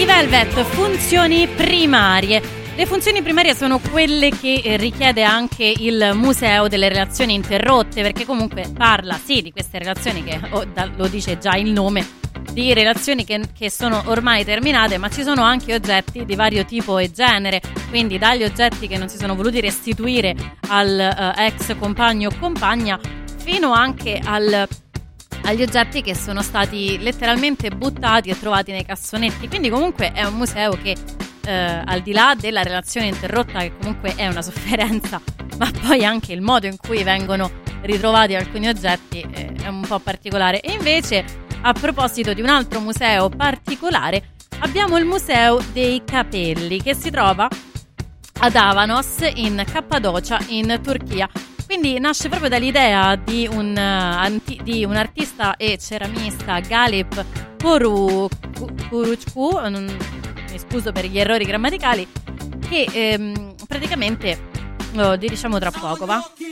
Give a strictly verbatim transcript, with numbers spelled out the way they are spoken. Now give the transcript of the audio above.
I Velvet, funzioni primarie. Le funzioni primarie sono quelle che eh, richiede anche il Museo delle Relazioni Interrotte, perché comunque parla sì di queste relazioni che oh, da, lo dice già il nome, di relazioni che, che sono ormai terminate, ma ci sono anche oggetti di vario tipo e genere, quindi dagli oggetti che non si sono voluti restituire al eh, ex compagno o compagna, fino anche al agli oggetti che sono stati letteralmente buttati e trovati nei cassonetti. Quindi comunque è un museo che eh, al di là della relazione interrotta, che comunque è una sofferenza, ma poi anche il modo in cui vengono ritrovati alcuni oggetti eh, è un po' particolare. E invece, a proposito di un altro museo particolare, abbiamo il Museo dei Capelli, che si trova ad Avanos in Cappadocia in Turchia. Quindi nasce proprio dall'idea di un, uh, anti- di un artista e ceramista, Galip Kuruchku, mi scuso per gli errori grammaticali, che ehm, praticamente lo diciamo tra poco, va?